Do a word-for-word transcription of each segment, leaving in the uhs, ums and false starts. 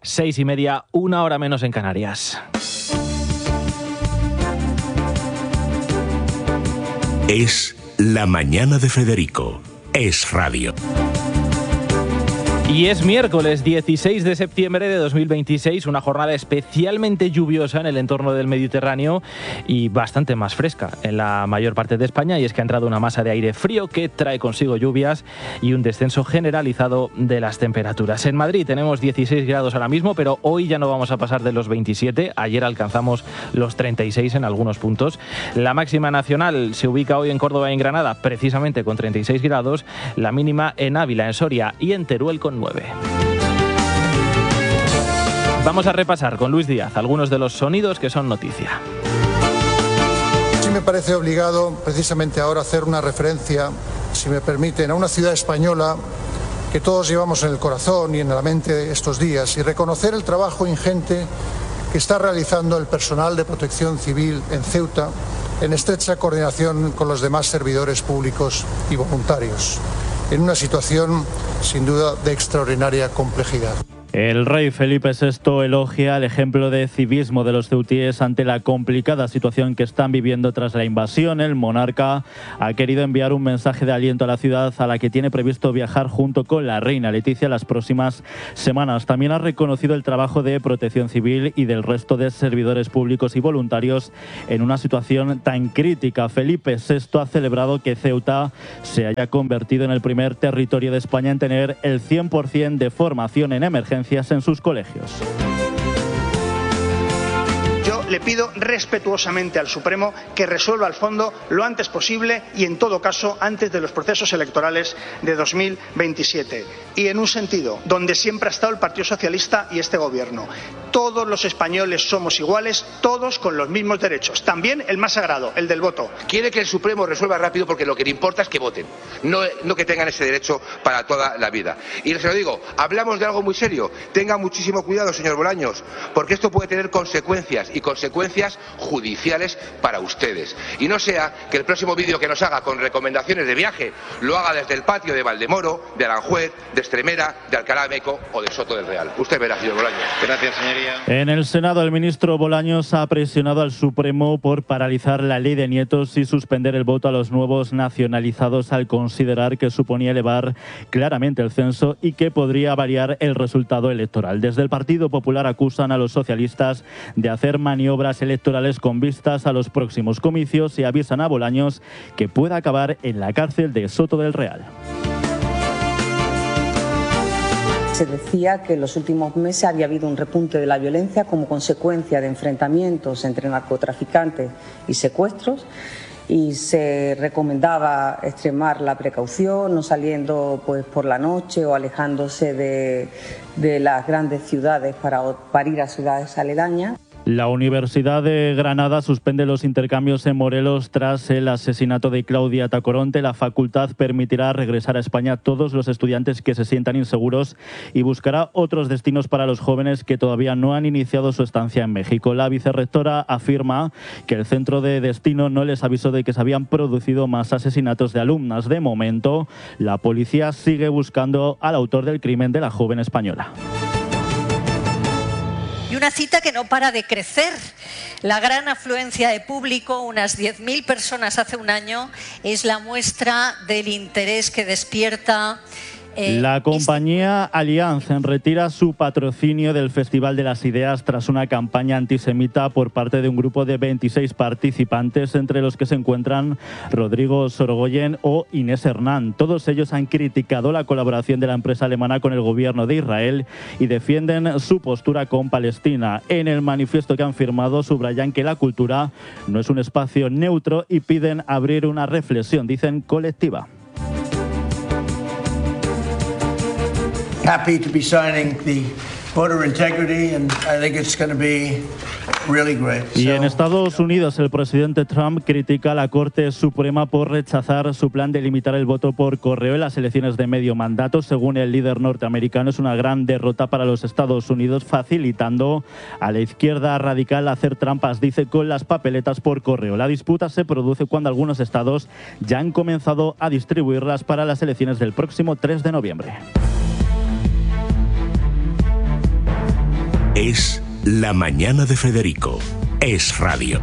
Seis y media, una hora menos en Canarias. Es La Mañana de Federico. Es radio. Y es miércoles dieciséis de septiembre de dos mil veintiséis, una jornada especialmente lluviosa en el entorno del Mediterráneo y bastante más fresca en la mayor parte de España, y es que ha entrado una masa de aire frío que trae consigo lluvias y un descenso generalizado de las temperaturas. En Madrid tenemos dieciséis grados ahora mismo, pero hoy ya no vamos a pasar de los veintisiete. Ayer alcanzamos los treinta y seis en algunos puntos. La máxima nacional se ubica hoy en Córdoba y en Granada, precisamente con treinta y seis grados. La mínima en Ávila, en Soria y en Teruel con nueve. Vamos a repasar con Luis Díaz algunos de los sonidos que son noticia. Sí me parece obligado precisamente ahora hacer una referencia, si me permiten, a una ciudad española que todos llevamos en el corazón y en la mente estos días, y reconocer el trabajo ingente que está realizando el personal de protección civil en Ceuta en estrecha coordinación con los demás servidores públicos y voluntarios, en una situación sin duda de extraordinaria complejidad. El rey Felipe sexto elogia el ejemplo de civismo de los ceutíes ante la complicada situación que están viviendo tras la invasión. El monarca ha querido enviar un mensaje de aliento a la ciudad, a la que tiene previsto viajar junto con la reina Leticia las próximas semanas. También ha reconocido el trabajo de Protección Civil y del resto de servidores públicos y voluntarios en una situación tan crítica. Felipe sexto ha celebrado que Ceuta se haya convertido en el primer territorio de España en tener el cien por ciento de formación en emergencia en sus colegios. Yo le pido respetuosamente al Supremo que resuelva al fondo lo antes posible y, en todo caso, antes de los procesos electorales de dos mil veintisiete. Y en un sentido donde siempre ha estado el Partido Socialista y este Gobierno. Todos los españoles somos iguales, todos con los mismos derechos. También el más sagrado, el del voto. Quiere que el Supremo resuelva rápido porque lo que le importa es que voten, no, no que tengan ese derecho para toda la vida. Y se lo digo, hablamos de algo muy serio. Tenga muchísimo cuidado, señor Bolaños, porque esto puede tener consecuencias y consecuencias judiciales para ustedes. Y no sea que el próximo vídeo que nos haga con recomendaciones de viaje lo haga desde el patio de Valdemoro, de Aranjuez, de Extremera, de Alcalá de Meco o de Soto del Real. Usted verá, señor Bolaños. Gracias, señoría. En el Senado, el ministro Bolaños ha presionado al Supremo por paralizar la ley de nietos y suspender el voto a los nuevos nacionalizados, al considerar que suponía elevar claramente el censo y que podría variar el resultado electoral. Desde el Partido Popular acusan a los socialistas de hacer maniobras electorales con vistas a los próximos comicios y avisan a Bolaños que pueda acabar en la cárcel de Soto del Real. Se decía que en los últimos meses había habido un repunte de la violencia como consecuencia de enfrentamientos entre narcotraficantes y secuestros, y se recomendaba extremar la precaución, no saliendo pues por la noche o alejándose de, de las grandes ciudades para, para ir a ciudades aledañas. La Universidad de Granada suspende los intercambios en Morelos tras el asesinato de Claudia Tacoronte. La facultad permitirá regresar a España a todos los estudiantes que se sientan inseguros y buscará otros destinos para los jóvenes que todavía no han iniciado su estancia en México. La vicerrectora afirma que el centro de destino no les avisó de que se habían producido más asesinatos de alumnas. De momento, la policía sigue buscando al autor del crimen de la joven española. Y una cita que no para de crecer. La gran afluencia de público, unas diez mil personas hace un año, es la muestra del interés que despierta. Eh, la compañía este... Allianz retira su patrocinio del Festival de las Ideas tras una campaña antisemita por parte de un grupo de veintiséis participantes, entre los que se encuentran Rodrigo Sorogoyen o Inés Hernán. Todos ellos han criticado la colaboración de la empresa alemana con el gobierno de Israel y defienden su postura con Palestina. En el manifiesto que han firmado subrayan que la cultura no es un espacio neutro y piden abrir una reflexión, dicen, colectiva. Happy to be signing the border integrity, and I think it's going to be really great. Y en Estados Unidos, el presidente Trump critica a la Corte Suprema por rechazar su plan de limitar el voto por correo en las elecciones de medio mandato. Según el líder norteamericano, es una gran derrota para los Estados Unidos, facilitando a la izquierda radical hacer trampas, dice, con las papeletas por correo. La disputa se produce cuando algunos estados ya han comenzado a distribuirlas para las elecciones del próximo tres de noviembre. Es La Mañana de Federico. Es radio.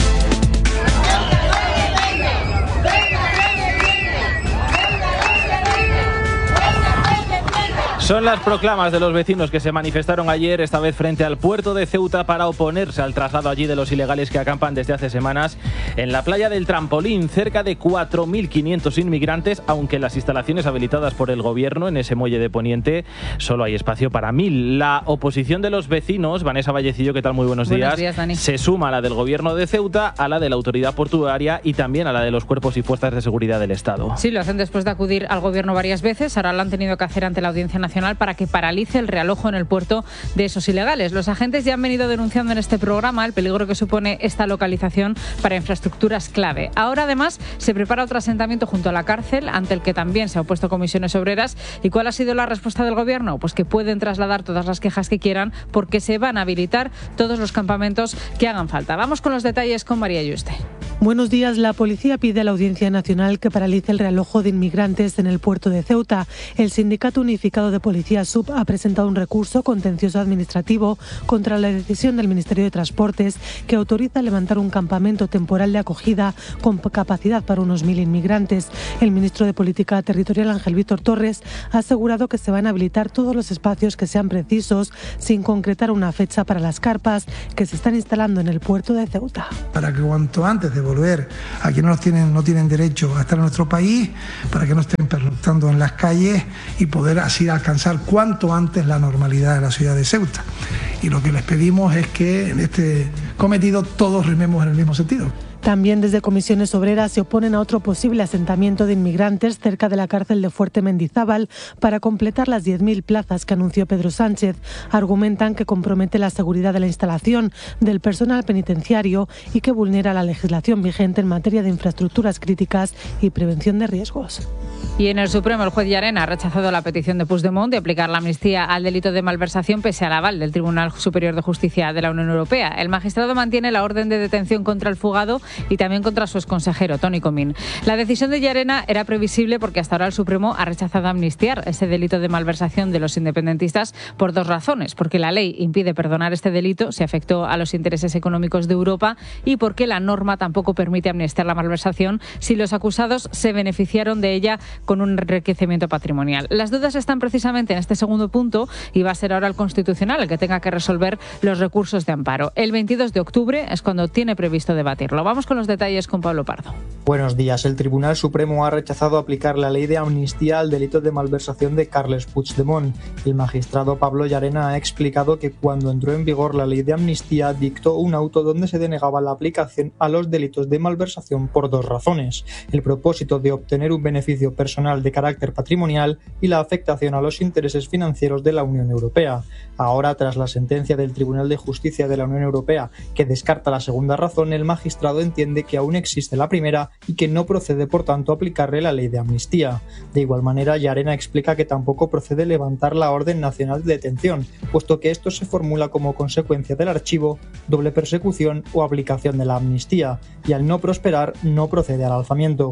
Son las proclamas de los vecinos que se manifestaron ayer, esta vez frente al puerto de Ceuta, para oponerse al traslado allí de los ilegales que acampan desde hace semanas en la playa del Trampolín. Cerca de cuatro mil quinientos inmigrantes, aunque en las instalaciones habilitadas por el gobierno en ese muelle de Poniente solo hay espacio para mil. La oposición de los vecinos, Vanessa Vallecillo, ¿qué tal? Muy buenos, buenos días. días, Dani. Se suma a la del gobierno de Ceuta, a la de la autoridad portuaria y también a la de los cuerpos y fuerzas de seguridad del Estado. Sí, lo hacen después de acudir al gobierno varias veces. Ahora lo han tenido que hacer ante la Audiencia Nacional para que paralice el realojo en el puerto de esos ilegales. Los agentes ya han venido denunciando en este programa el peligro que supone esta localización para infraestructuras clave. Ahora, además, se prepara otro asentamiento junto a la cárcel, ante el que también se ha opuesto Comisiones Obreras. ¿Y cuál ha sido la respuesta del gobierno? Pues que pueden trasladar todas las quejas que quieran, porque se van a habilitar todos los campamentos que hagan falta. Vamos con los detalles con María Yuste. Buenos días. La policía pide a la Audiencia Nacional que paralice el realojo de inmigrantes en el puerto de Ceuta. El Sindicato Unificado de Policía S U B ha presentado un recurso contencioso administrativo contra la decisión del Ministerio de Transportes que autoriza levantar un campamento temporal de acogida con capacidad para unos mil inmigrantes. El ministro de Política Territorial, Ángel Víctor Torres, ha asegurado que se van a habilitar todos los espacios que sean precisos, sin concretar una fecha para las carpas que se están instalando en el puerto de Ceuta. Para que cuanto antes de volver a quienes no tienen, no tienen derecho a estar en nuestro país, para que no estén pernoctando en las calles y poder así alcanzar cuanto antes la normalidad de la ciudad de Ceuta. Y lo que les pedimos es que en este cometido todos rememos en el mismo sentido. También desde Comisiones Obreras se oponen a otro posible asentamiento de inmigrantes cerca de la cárcel de Fuerte Mendizábal para completar las diez mil plazas que anunció Pedro Sánchez. Argumentan que compromete la seguridad de la instalación del personal penitenciario y que vulnera la legislación vigente en materia de infraestructuras críticas y prevención de riesgos. Y en el Supremo, el juez Llarena ha rechazado la petición de Puigdemont de aplicar la amnistía al delito de malversación pese al aval del Tribunal Superior de Justicia de la Unión Europea. El magistrado mantiene la orden de detención contra el fugado y también contra su exconsejero, Toni Comín. La decisión de Llarena era previsible porque hasta ahora el Supremo ha rechazado amnistiar ese delito de malversación de los independentistas por dos razones. Porque la ley impide perdonar este delito si afectó a los intereses económicos de Europa y porque la norma tampoco permite amnistiar la malversación si los acusados se beneficiaron de ella con un enriquecimiento patrimonial. Las dudas están precisamente en este segundo punto y va a ser ahora el Constitucional el que tenga que resolver los recursos de amparo. El veintidós de octubre es cuando tiene previsto debatirlo. Vamos con los detalles con Pablo Pardo. Buenos días. El Tribunal Supremo ha rechazado aplicar la ley de amnistía al delito de malversación de Carles Puigdemont. El magistrado Pablo Llarena ha explicado que cuando entró en vigor la ley de amnistía dictó un auto donde se denegaba la aplicación a los delitos de malversación por dos razones: el propósito de obtener un beneficio personal de carácter patrimonial y la afectación a los intereses financieros de la Unión Europea. Ahora, tras la sentencia del Tribunal de Justicia de la Unión Europea que descarta la segunda razón, el magistrado entiende que aún existe la primera y que no procede, por tanto, aplicarle la ley de amnistía. De igual manera, Llarena explica que tampoco procede levantar la orden nacional de detención, puesto que esto se formula como consecuencia del archivo, doble persecución o aplicación de la amnistía, y al no prosperar, no procede al alzamiento.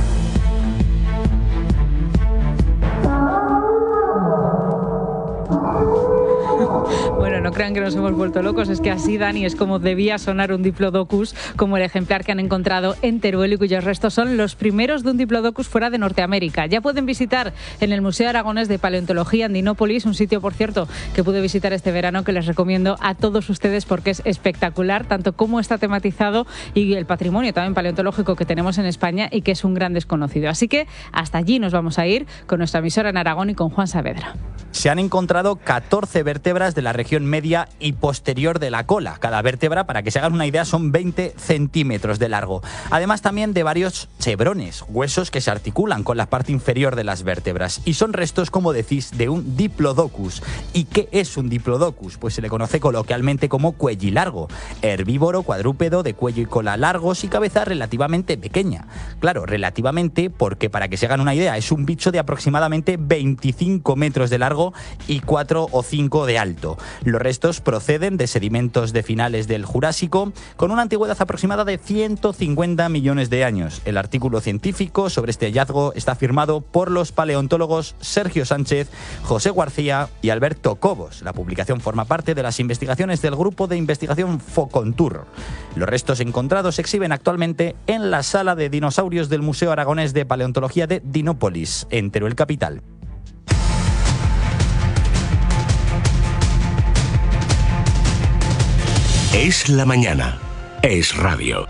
Bueno, no crean que nos hemos vuelto locos, es que así, Dani, es como debía sonar un Diplodocus, como el ejemplar que han encontrado en Teruel y cuyos restos son los primeros de un Diplodocus fuera de Norteamérica. Ya pueden visitar en el Museo Aragonés de Paleontología Andinópolis, un sitio, por cierto, que pude visitar este verano, que les recomiendo a todos ustedes porque es espectacular, tanto como está tematizado y el patrimonio también paleontológico que tenemos en España y que es un gran desconocido. Así que hasta allí nos vamos a ir con nuestra emisora en Aragón y con Juan Saavedra. Se han encontrado catorce vértebras de la región media y posterior de la cola. Cada vértebra, para que se hagan una idea, son veinte centímetros de largo. Además también de varios chevrones, huesos que se articulan con la parte inferior de las vértebras. Y son restos, como decís, de un Diplodocus. ¿Y qué es un Diplodocus? Pues se le conoce coloquialmente como cuellilargo. Herbívoro, cuadrúpedo, de cuello y cola largos y cabeza relativamente pequeña. Claro, relativamente porque, para que se hagan una idea, es un bicho de aproximadamente veinticinco metros de largo y cuatro o cinco de Alto. Los restos proceden de sedimentos de finales del Jurásico, con una antigüedad aproximada de ciento cincuenta millones de años. El artículo científico sobre este hallazgo está firmado por los paleontólogos Sergio Sánchez, José García y Alberto Cobos. La publicación forma parte de las investigaciones del Grupo de Investigación Focontur. Los restos encontrados se exhiben actualmente en la sala de dinosaurios del Museo Aragonés de Paleontología de Dinópolis, en Teruel capital. Es la mañana. Es radio.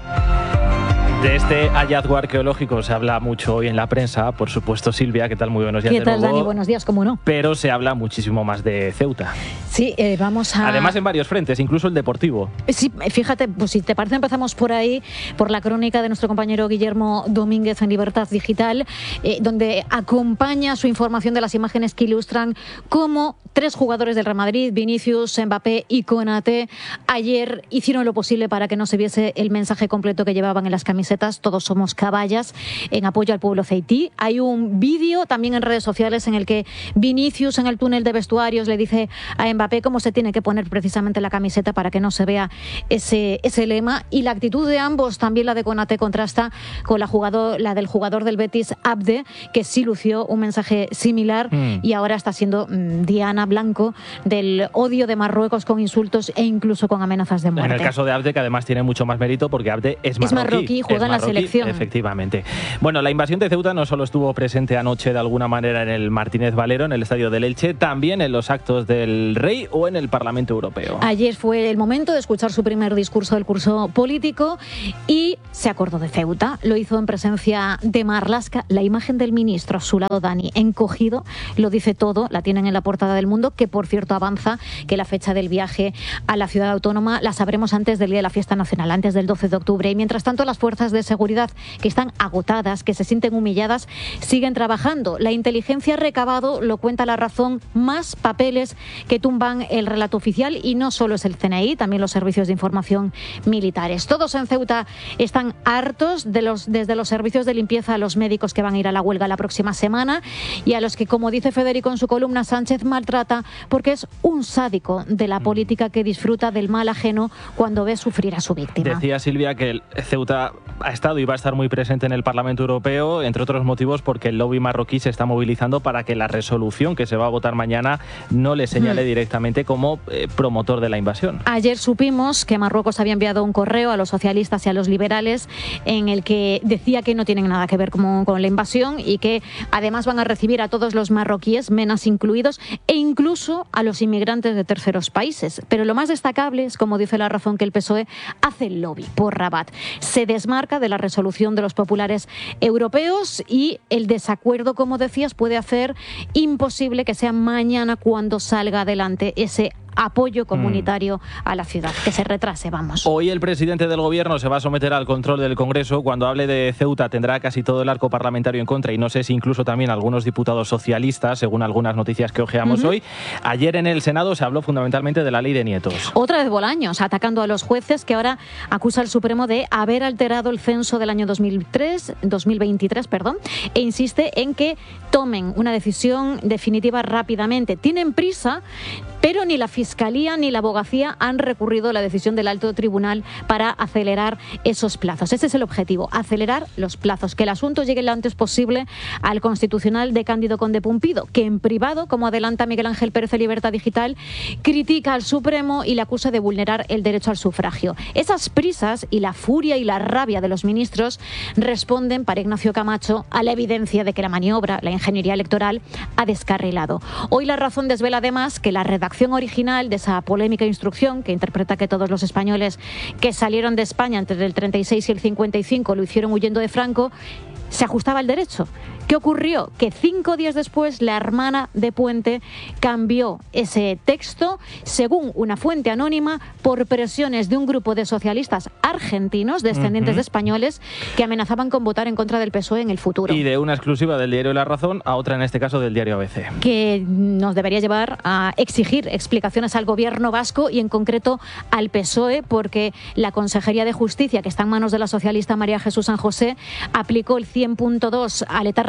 De este hallazgo arqueológico se habla mucho hoy en la prensa, por supuesto. Silvia, ¿qué tal? Muy buenos días. ¿Qué de tal, nuevo. Dani? Buenos días, ¿cómo no? Pero se habla muchísimo más de Ceuta. Sí, eh, vamos a... Además en varios frentes, incluso el deportivo. Sí, fíjate, pues si te parece empezamos por ahí, por la crónica de nuestro compañero Guillermo Domínguez en Libertad Digital, eh, donde acompaña su información de las imágenes que ilustran cómo tres jugadores del Real Madrid, Vinicius, Mbappé y Konaté, ayer hicieron lo posible para que no se viese el mensaje completo que llevaban en las camisetas. Todos somos caballas, en apoyo al pueblo ceití. Hay un vídeo también en redes sociales en el que Vinicius, en el túnel de vestuarios, le dice a Mbappé cómo se tiene que poner precisamente la camiseta para que no se vea ese, ese lema. Y la actitud de ambos, también la de Konaté, contrasta con la, jugador, la del jugador del Betis, Abde, que sí lució un mensaje similar mm. y ahora está siendo mm, diana blanco del odio de Marruecos con insultos e incluso con amenazas de muerte. En el caso de Abde, que además tiene mucho más mérito porque Abde es marroquí. Es marroquí, juega es en la marroquí, selección. Efectivamente. Bueno, la invasión de Ceuta no solo estuvo presente anoche de alguna manera en el Martínez Valero, en el estadio del Elche, también en los actos del Rey o en el Parlamento Europeo. Ayer fue el momento de escuchar su primer discurso del curso político y se acordó de Ceuta. Lo hizo en presencia de Marlaska. La imagen del ministro a su lado, Dani, encogido, lo dice todo. La tienen en la portada del Mundo, que por cierto avanza que la fecha del viaje a la ciudad autónoma la sabremos antes del día de la fiesta nacional, antes del doce de octubre. Y mientras tanto, las fuerzas de seguridad, que están agotadas, que se sienten humilladas, siguen trabajando. La inteligencia ha recabado, lo cuenta La Razón, más papeles que tumban el relato oficial, y no solo es el C N I, también los servicios de información militares. Todos en Ceuta están hartos, de los, desde los servicios de limpieza a los médicos que van a ir a la huelga la próxima semana, y a los que, como dice Federico en su columna, Sánchez maltrata porque es un sádico de la política que disfruta del mal ajeno cuando ve sufrir a su víctima. Decía Silvia que el Ceuta ha estado y va a estar muy presente en el Parlamento Europeo, entre otros motivos porque el lobby marroquí se está movilizando para que la resolución que se va a votar mañana no le señale mm. directamente como eh, promotor de la invasión. Ayer supimos que Marruecos había enviado un correo a los socialistas y a los liberales en el que decía que no tienen nada que ver con, con la invasión y que además van a recibir a todos los marroquíes, menas incluidos, e incluso a los inmigrantes de terceros países. Pero lo más destacable es, como dice La Razón, que el P S O E hace el lobby por Rabat. Se desmarca de la resolución de los populares europeos y el desacuerdo, como decías, puede hacer imposible que sea mañana cuando salga adelante ese apoyo comunitario mm. a la ciudad, que se retrase, vamos. Hoy el presidente del gobierno se va a someter al control del Congreso. Cuando hable de Ceuta tendrá casi todo el arco parlamentario en contra, y no sé si incluso también algunos diputados socialistas, según algunas noticias que ojeamos uh-huh. hoy. Ayer en el Senado se habló fundamentalmente de la ley de nietos. Otra vez Bolaños, atacando a los jueces, que ahora acusa al Supremo de haber alterado el censo del año dos mil tres, dos mil veintitrés, perdón, e insiste en que tomen una decisión definitiva rápidamente. Tienen prisa, pero ni la Fiscalía ni la Abogacía han recurrido a la decisión del alto tribunal para acelerar esos plazos. Ese es el objetivo, acelerar los plazos, que el asunto llegue lo antes posible al Constitucional de Cándido Conde Pumpido, que en privado, como adelanta Miguel Ángel Pérez de Libertad Digital, critica al Supremo y le acusa de vulnerar el derecho al sufragio. Esas prisas y la furia y la rabia de los ministros responden, para Ignacio Camacho, a la evidencia de que la maniobra, la ingeniería electoral, ha descarrilado. Hoy La Razón desvela además que la redacción original de esa polémica instrucción, que interpreta que todos los españoles que salieron de España entre el treinta y seis y el cincuenta y cinco lo hicieron huyendo de Franco, se ajustaba al derecho. ¿Qué ocurrió? Que cinco días después la hermana de Puente cambió ese texto, según una fuente anónima, por presiones de un grupo de socialistas argentinos, descendientes uh-huh. de españoles, que amenazaban con votar en contra del P S O E en el futuro. Y de una exclusiva del diario La Razón a otra, en este caso, del diario A B C. Que nos debería llevar a exigir explicaciones al gobierno vasco y en concreto al P S O E, porque la Consejería de Justicia, que está en manos de la socialista María Jesús San José, aplicó el cien punto dos al etarra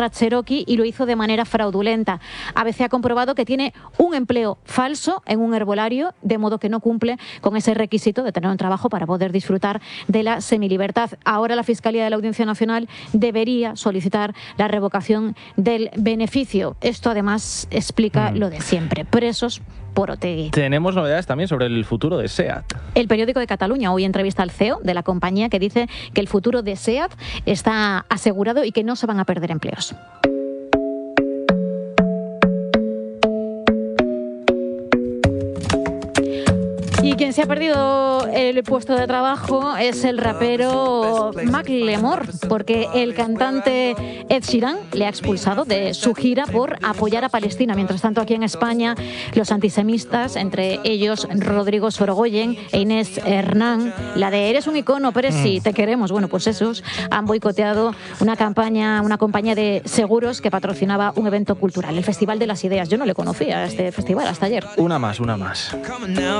empresa Cherokee y lo hizo de manera fraudulenta. A B C ha comprobado que tiene un empleo falso en un herbolario, de modo que no cumple con ese requisito de tener un trabajo para poder disfrutar de la semilibertad. Ahora la Fiscalía de la Audiencia Nacional debería solicitar la revocación del beneficio. Esto además explica mm. lo de siempre, presos por Otegi. Tenemos novedades también sobre el futuro de SEAT. El periódico de Cataluña hoy entrevista al C E O de la compañía, que dice que el futuro de SEAT está asegurado y que no se van a perder empleos. Y quien se ha perdido el puesto de trabajo es el rapero Macklemore, porque el cantante Ed Sheeran le ha expulsado de su gira por apoyar a Palestina. Mientras tanto, aquí en España, los antisemitas, entre ellos Rodrigo Sorogoyen e Inés Hernán, la de "eres un icono, pero sí, te queremos", bueno, pues esos han boicoteado una campaña, una compañía de seguros que patrocinaba un evento cultural, el Festival de las Ideas. Yo no le conocía a este festival hasta ayer. Una más, una más.